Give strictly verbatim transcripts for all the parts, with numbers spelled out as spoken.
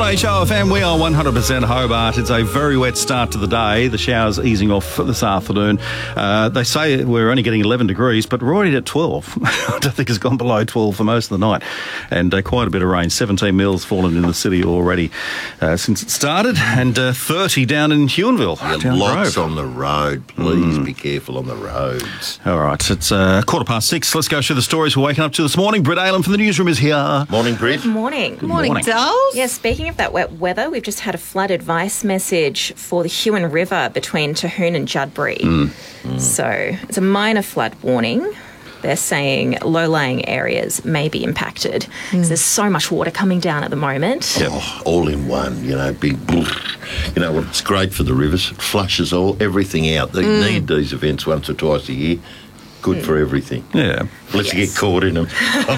H O F M, we are one hundred percent Hobart. It's a very wet start to the day. The showers easing off this afternoon. Uh, they say we're only getting eleven degrees, but we're already at twelve. I don't think it's gone below twelve for most of the night. And uh, quite a bit of rain. seventeen mils fallen in the city already uh, since it started, and uh, thirty down in Huonville. Yeah, down lots the road. on the road. Please Mm. be careful on the roads. All right, it's uh, quarter past six. Let's go through the stories we're waking up to this morning. Britt Aylan from the newsroom is here. Morning, Britt. Good morning. Good morning, morning. dolls. Yeah, speaking of that wet weather, we've just had a flood advice message for the Huon River between Terhune and Judbury. Mm. Mm. So it's a minor flood warning. They're saying low-lying areas may be impacted because mm. there's so much water coming down at the moment. Yeah, oh, all in one, you know, big, you know, well, it's great for the rivers. It flushes all everything out. They mm. need these events once or twice a year. Good mm. for everything. Yeah. Let's yes. get caught in them.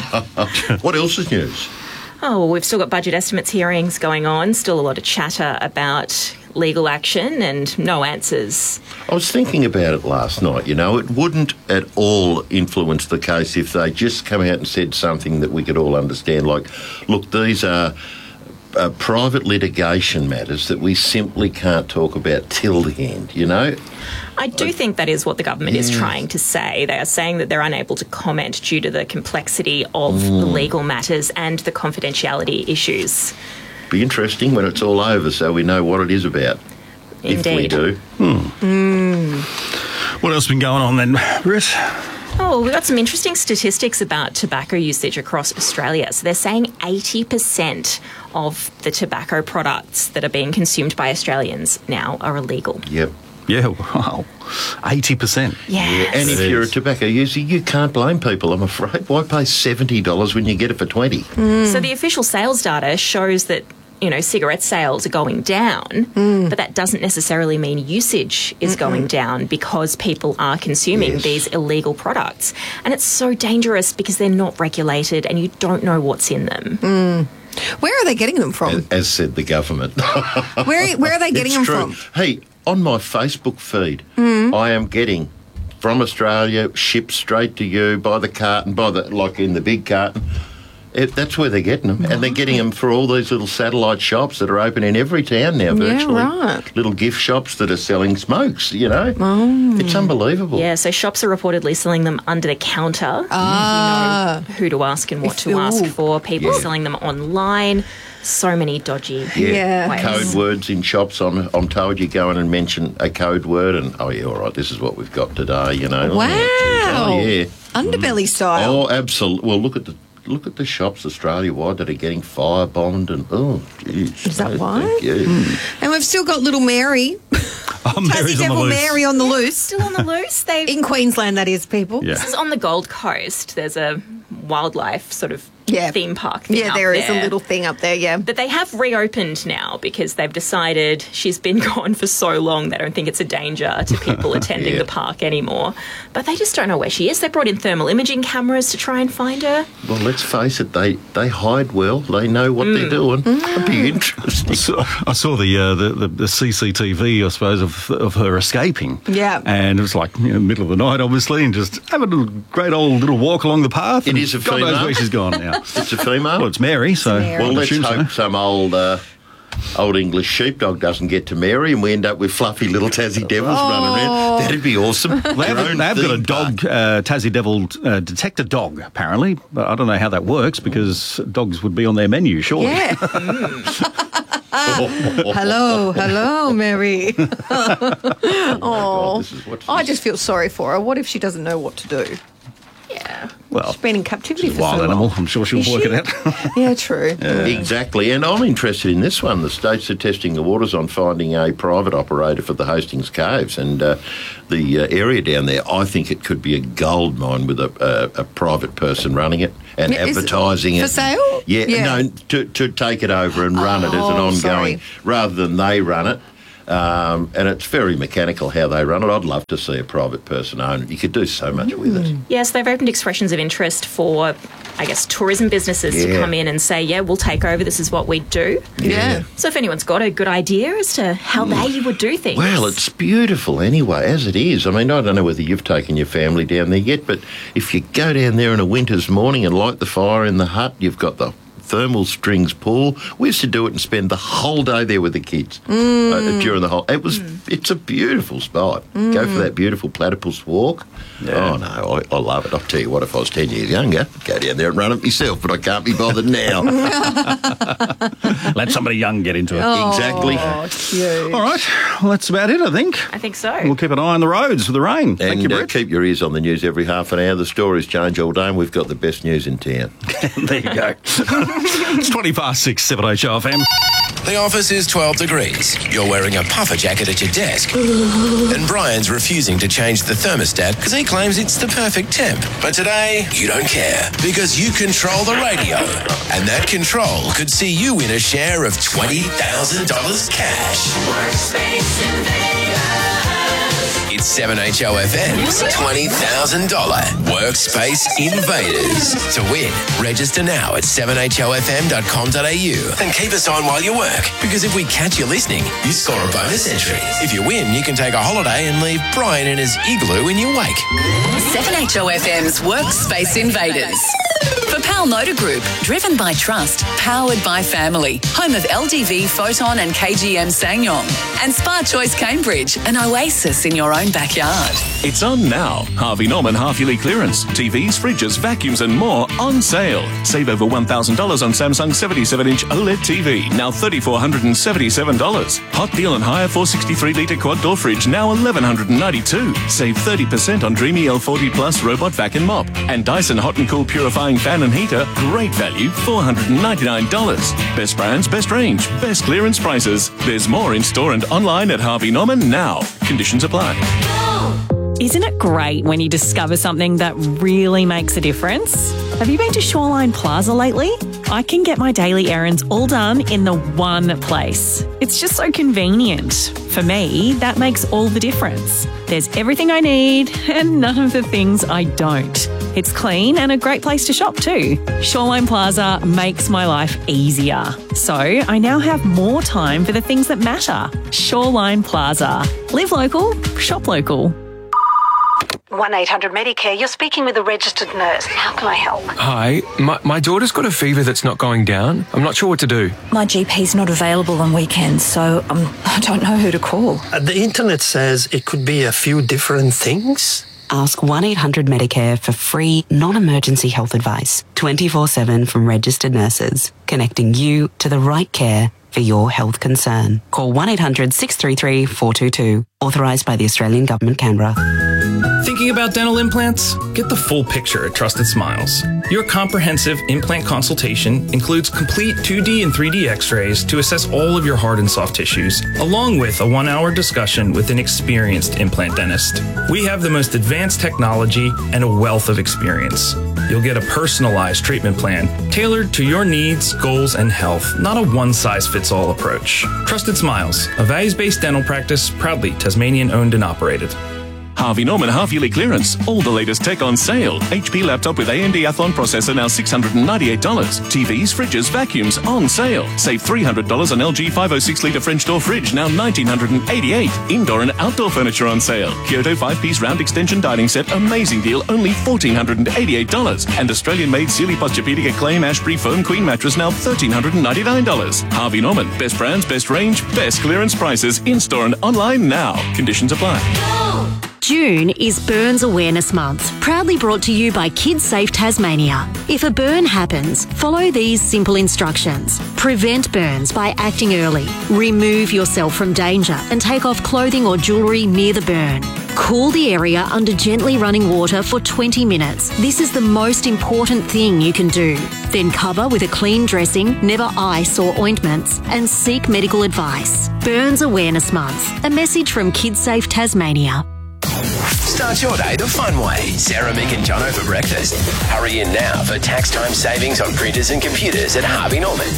What else is news? Oh, well, we've still got budget estimates hearings going on. Still a lot of chatter about legal action and no answers. I was thinking about it last night, you know. It wouldn't at all influence the case if they just come out and said something that we could all understand, like, look, these are uh, private litigation matters that we simply can't talk about till the end, you know. I do think that is what the government yes. is trying to say. They are saying that they're unable to comment due to the complexity of mm. the legal matters and the confidentiality issues. Be interesting when it's all over so we know what it is about. Indeed. If we do. Hmm. Mm. What else has been going on then, Britt? Oh, we've got some interesting statistics about tobacco usage across Australia. So they're saying eighty percent of the tobacco products that are being consumed by Australians now are illegal. Yep. Yeah, wow. eighty percent. Yes. Yeah, and if you're a tobacco user, you can't blame people, I'm afraid. Why pay seventy dollars when you get it for twenty dollars? Mm. So the official sales data shows that, you know, cigarette sales are going down, mm. but that doesn't necessarily mean usage is Mm-mm. going down because people are consuming yes. these illegal products. And it's so dangerous because they're not regulated and you don't know what's in them. Mm. Where are they getting them from? As, as said the government. where, where are they getting it's them true. from? Hey, on my Facebook feed, mm. I am getting from Australia, shipped straight to you by the carton, by the like in the big carton. It, that's where they're getting them. Right. And they're getting them for all these little satellite shops that are open in every town now, virtually. Yeah, right. Little gift shops that are selling smokes, you know. Oh. It's unbelievable. Yeah, so shops are reportedly selling them under the counter. Ah. You know who to ask and what if, to ooh. ask for. People yeah. selling them online. So many dodgy yeah. yeah. ways. Code words in shops. I'm, I'm told you go in and mention a code word and, oh, yeah, all right, this is what we've got today, you know. Wow. Oh, yeah. Underbelly style. Oh, absolutely. Well, look at the Look at the shops Australia-wide that are getting firebombed and, oh, geez. Is that why? Yeah. Mm. And we've still got little Mary. Oh, Mary's Tassie on the Devil loose. Mary on the loose. Still on the loose. They In Queensland, that is, people. Yeah. This is on the Gold Coast. There's a wildlife sort of yeah. theme park thing Yeah, up there is there. a little thing up there, yeah. But they have reopened now because they've decided she's been gone for so long they don't think it's a danger to people attending yeah. the park anymore. But they just don't know where she is. They brought in thermal imaging cameras to try and find her. Well, let's face it, they, they hide well. They know what mm. they're doing. Mm. It'd be interesting. I saw, I saw the, uh, the, the the C C T V, I suppose, of of her escaping. Yeah. And it was like, you know, middle of the night, obviously, and just having a great old little walk along the path. It is a God female. knows where she's gone now. It's a female? Well, it's Mary, so... Mary. Well, let's assume hope so. some old... Uh, Old English sheepdog doesn't get to Mary and we end up with fluffy little Tassie devils Oh. running around. That'd be awesome. They have, Their own they have got a theme dog, park. uh, Tassie Devil uh, detector dog, apparently. But I don't know how that works because dogs would be on their menu, surely. Yeah. hello, hello, Mary. Oh, oh, God, this is what I she's- just feel sorry for her. What if she doesn't know what to do? Yeah. Well, She's been in captivity she's a for wild so animal. long. I'm sure she'll Is work she? it out. Yeah, true. Exactly, and I'm interested in this one. The states are testing the waters on finding a private operator for the Hastings Caves, and uh, the uh, area down there, I think it could be a gold mine with a, a, a private person running it and Yeah, is it advertising it. for sale? Yeah, Yeah. no, to, to take it over and run it as an Oh, ongoing, sorry. rather than they run it. Um, and it's very mechanical how they run it. I'd love to see a private person own it. You could do so much with it. Yes, they've opened expressions of interest for, I guess, tourism businesses to Yeah. come in and say, yeah, we'll take over. This is what we do. Yeah. So if anyone's got a good idea as to how they would do things. Well, it's beautiful anyway, as it is. I mean, I don't know whether you've taken your family down there yet, but if you go down there in a winter's morning and light the fire in the hut, you've got the thermal strings pool. We used to do it and spend the whole day there with the kids mm. uh, during the whole... It was, mm. It's a beautiful spot. Mm. Go for that beautiful platypus walk. Yeah. Oh, no, I, I love it. I'll tell you what, if I was ten years younger, I'd go down there and run it myself, but I can't be bothered now. Let somebody young get into it. Oh, exactly. Cute. All right, well, that's about it, I think. I think so. We'll keep an eye on the roads for the rain. And Thank you, uh, Brett. keep your ears on the news every half an hour. The stories change all day and we've got the best news in town. There you go. It's twenty past six, seven H O F M. The office is twelve degrees. You're wearing a puffer jacket at your desk. And Brian's refusing to change the thermostat because he claims it's the perfect temp. But today, you don't care because you control the radio. And that control could see you win a share of twenty thousand dollars cash. Workspace Invaders. It's seven H O F M's twenty thousand dollars Workspace Invaders. To win, register now at seven H O F M dot com dot a u and keep us on while you work, because if we catch you listening, you score a bonus entry. If you win, you can take a holiday and leave Brian in his igloo in your wake. seven H O F M's Workspace Invaders. For Pal Motor Group, driven by trust, powered by family, home of L D V, Photon and K G M Ssangyong, and Spa Choice Cambridge, an oasis in your own backyard. It's on now. Harvey Norman half-yearly clearance. T Vs, fridges, vacuums and more on sale. Save over one thousand dollars on Samsung seventy-seven inch OLED T V, now three thousand four hundred seventy-seven dollars. Hot deal on higher four hundred sixty-three litre quad door fridge, now one thousand one hundred ninety-two dollars. Save thirty percent on Dreamy L forty Plus robot vac and mop. And Dyson Hot and Cool purifying fan and heater, great value, four hundred ninety-nine dollars. Best brands, best range, best clearance prices. There's more in store and online at Harvey Norman now. Conditions apply. Isn't it great when you discover something that really makes a difference? Have you been to Shoreline Plaza lately? I can get my daily errands all done in the one place. It's just so convenient. For me, that makes all the difference. There's everything I need and none of the things I don't. It's clean and a great place to shop too. Shoreline Plaza makes my life easier. So I now have more time for the things that matter. Shoreline Plaza. Live local, shop local. one eight hundred Medicare, you're speaking with a registered nurse. How can I help? Hi, my, my daughter's got a fever that's not going down. I'm not sure what to do. My G P's not available on weekends, so um, I don't know who to call. Uh, the internet says it could be a few different things. Ask one eight hundred Medicare for free, non-emergency health advice, twenty-four seven from registered nurses, connecting you to the right care for your health concern. Call one eight hundred six three three four two two. Authorised by the Australian Government, Canberra. Thinking about dental implants? Get the full picture at Trusted Smiles. Your comprehensive implant consultation includes complete two D and three D x-rays to assess all of your hard and soft tissues, along with a one-hour discussion with an experienced implant dentist. We have the most advanced technology and a wealth of experience. You'll get a personalized treatment plan tailored to your needs, goals, and health, not a one-size-fits-all approach. Trusted Smiles, a values-based dental practice, proudly Tasmanian-owned and operated. Harvey Norman half-yearly clearance. All the latest tech on sale. H P laptop with A M D Athlon processor now six hundred ninety-eight dollars. T Vs, fridges, vacuums on sale. Save three hundred dollars on L G five oh six litre French door fridge, now one thousand nine hundred eighty-eight dollars. Indoor and outdoor furniture on sale. Kyoto five-piece round extension dining set, amazing deal, only one thousand four hundred eighty-eight dollars. And Australian-made Sealy Posturepedic Acclaim Ashbury Foam Queen mattress, now one thousand three hundred ninety-nine dollars. Harvey Norman, best brands, best range, best clearance prices, in-store and online now. Conditions apply. June is Burns Awareness Month, proudly brought to you by Kids Safe Tasmania. If a burn happens, follow these simple instructions. Prevent burns by acting early. Remove yourself from danger and take off clothing or jewellery near the burn. Cool the area under gently running water for twenty minutes. This is the most important thing you can do. Then cover with a clean dressing, never ice or ointments, and seek medical advice. Burns Awareness Month, a message from Kids Safe Tasmania. Start your day the fun way. Sarah, Mick and Jono for breakfast. Hurry in now for tax time savings on printers and computers at Harvey Norman.